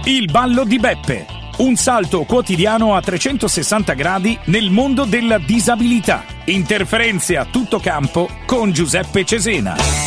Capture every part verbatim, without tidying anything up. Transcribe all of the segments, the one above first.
Il ballo di Beppe. Un salto quotidiano a trecentosessanta gradi nel mondo della disabilità. Interferenze a tutto campo con Giuseppe Cesena.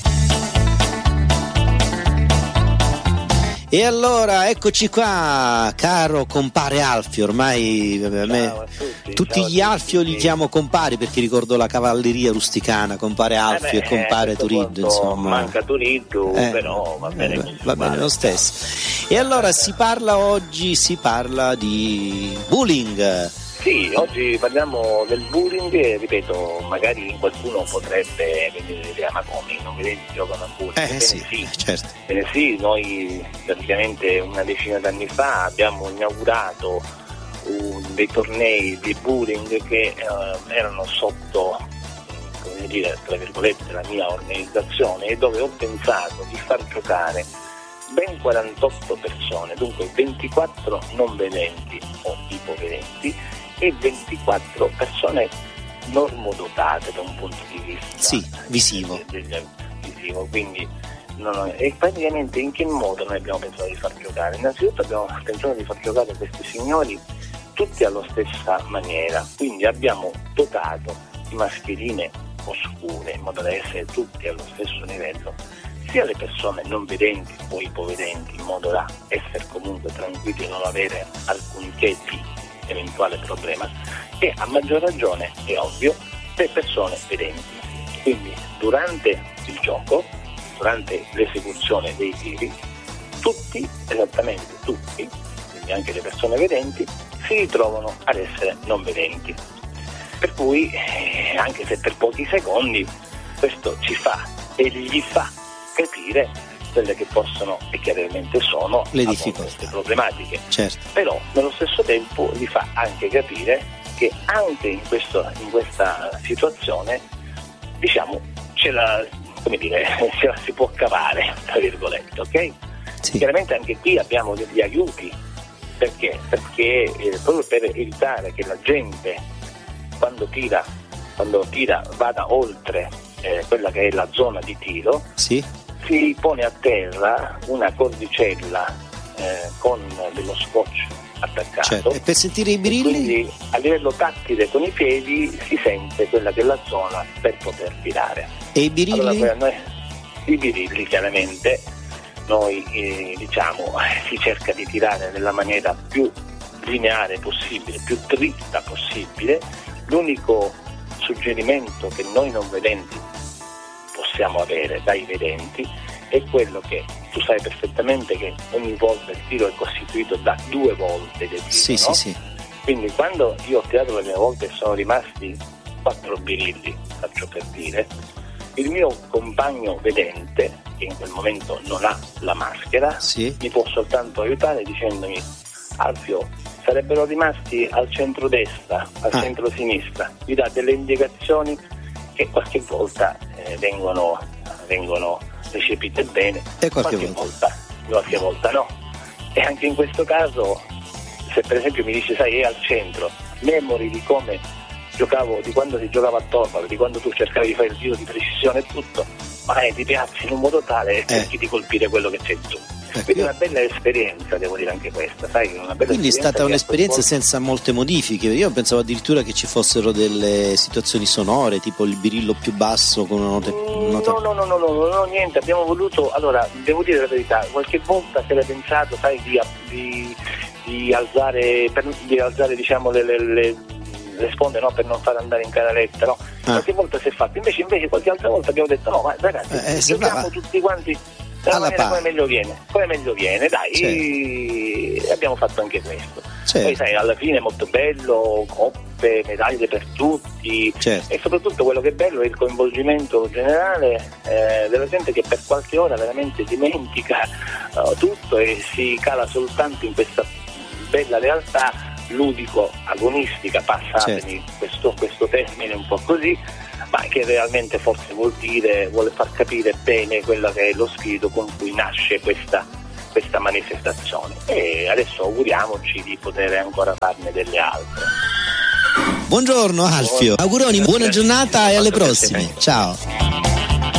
E allora eccoci qua, caro compare Alfio. Ormai a me, tutti, tutti gli Alfio li chiamo compari perché ricordo la cavalleria rusticana, compare Alfio eh beh, e compare Turiddu, insomma. Manca Turiddu, eh, però va bene, eh, va bene lo stesso. E allora si parla oggi, si parla di bullying. Sì, oggi parliamo del bullying e ripeto, magari qualcuno potrebbe venire l'idea, ma come non vedete giocano a bullying? Eh Bene, sì, sì. certo. Bene sì, noi praticamente una decina d'anni fa abbiamo inaugurato un, dei tornei di bullying che eh, erano sotto, come dire, tra virgolette, la mia organizzazione, e dove ho pensato di far giocare ben quarantotto persone, dunque ventiquattro non vedenti o ipovedenti e ventiquattro persone normodotate da un punto di vista sì, visivo. Del, del, visivo, quindi non, e praticamente in che modo noi abbiamo pensato di far giocare? Innanzitutto abbiamo pensato di far giocare questi signori tutti alla stessa maniera, quindi abbiamo dotato di mascherine oscure in modo da essere tutti allo stesso livello, sia le persone non vedenti o ipovedenti, in modo da essere comunque tranquilli e non avere alcunché di eventuale problema, e a maggior ragione, è ovvio, le persone vedenti. Quindi durante il gioco, durante l'esecuzione dei tiri, tutti, esattamente tutti, quindi anche le persone vedenti, si ritrovano ad essere non vedenti. Per cui, eh, anche se per pochi secondi, questo ci fa e gli fa capire quelle che possono e che realmente sono le difficoltà, problematiche. Certo. Però nello stesso tempo gli fa anche capire che anche in, questo, in questa situazione, diciamo, ce la, come dire, ce la si può cavare, tra virgolette, ok? Sì. Chiaramente anche qui abbiamo degli aiuti. Perché? Perché eh, proprio per evitare che la gente quando tira, quando tira vada oltre eh, quella che è la zona di tiro, sì, si pone a terra una cordicella eh, con dello scotch attaccato. Certo. E per sentire i birilli? Quindi a livello tattile con i piedi si sente quella che è la zona per poter tirare. E i birilli? Allora, noi, i birilli chiaramente noi eh, diciamo si cerca di tirare nella maniera più lineare possibile, più dritta possibile. L'unico suggerimento che noi non vedenti possiamo avere dai vedenti è quello che tu sai perfettamente che ogni volta il tiro è costituito da due volte del tiro, sì, no? sì, sì. Quindi quando io ho tirato le mie volte e sono rimasti quattro birilli, faccio per dire, il mio compagno vedente, che in quel momento non ha la maschera, sì, mi può soltanto aiutare dicendomi: Alfio, sarebbero rimasti al centro-destra, al ah. centro-sinistra. Mi dà delle indicazioni che qualche volta eh, vengono, vengono recepite bene, e qualche, qualche volta. volta qualche volta no. E anche in questo caso, se per esempio mi dice, sai, è al centro, memori di come giocavo, di quando si giocava a Torvald, di quando tu cercavi di fare il tiro di precisione e tutto, ma eh, ti piazzi in un modo tale e cerchi eh. di colpire quello che c'è tu. Quindi una bella esperienza, devo dire anche questa, sai? Una bella Quindi è stata un'esperienza senza molte modifiche. Io pensavo addirittura che ci fossero delle situazioni sonore, tipo il birillo più basso con una nota. nota... No, no, no, no, no, no, no, niente. Abbiamo voluto, allora, devo dire la verità, qualche volta si era pensato, sai, di, di, di alzare, per, di alzare, diciamo, le, le, le, le sponde, no, per non far andare in canaletta, no? Ah. Qualche volta si è fatto, invece, invece qualche altra volta abbiamo detto, no, ma ragazzi, eh, giochiamo tutti quanti. Alla maniera, come meglio viene, come meglio viene, dai, certo. Abbiamo fatto anche questo. Certo. Poi sai, alla fine è molto bello, coppe, medaglie per tutti, certo. E soprattutto quello che è bello è il coinvolgimento generale eh, della gente che per qualche ora veramente dimentica uh, tutto e si cala soltanto in questa bella realtà ludico-agonistica, passatemi certo. questo, questo termine un po' così, ma che realmente forse vuol dire, vuole far capire bene quello che è lo spirito con cui nasce questa, questa manifestazione. E adesso auguriamoci di poter ancora farne delle altre. Buongiorno Alfio, auguroni, buona giornata e alle prossime. Ciao.